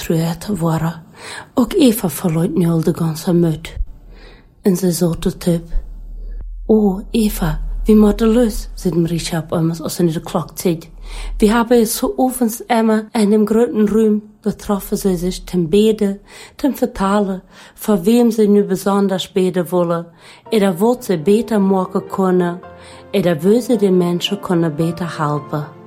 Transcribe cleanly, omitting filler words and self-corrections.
truet worden. Ook Eva verloot nu al de ganze moed. En ze zotte typ. Oh, Eva, wie moeten los, zei Marisha op einmal, als ze de klok ziet. Wir haben es so ovens immer in dem großen Raum getroffen sie sich zum Beten, zum Vertalen, für wem sie nu besonders beten wollen, oder wo sie beter machen können, oder wo sie den Menschen können beter helfen.